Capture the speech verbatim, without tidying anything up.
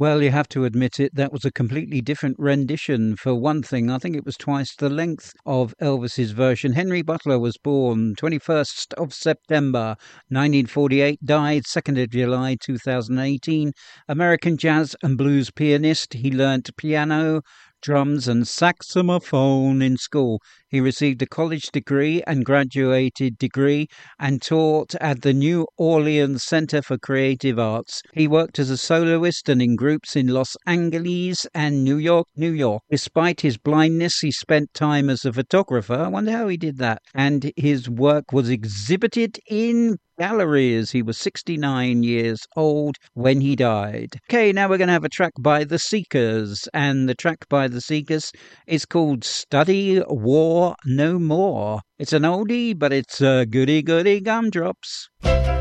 Well, you have to admit it, that was a completely different rendition. For one thing, I think it was twice the length of Elvis's version. Henry Butler was born twenty-first of September nineteen forty-eight, died second of July two thousand eighteen. American jazz and blues pianist. He learnt piano, drums and saxophone in school. He received a college degree and graduated degree and taught at the New Orleans Center for Creative Arts. He worked as a soloist and in groups in Los Angeles and New York, New York. Despite his blindness, he spent time as a photographer. I wonder how he did that. And his work was exhibited in galleries. He was sixty-nine years old when he died. Okay, now we're going to have a track by The Seekers, and the track by The Seekers is called Study War No More. It's an oldie, but it's a goody goody gumdrops.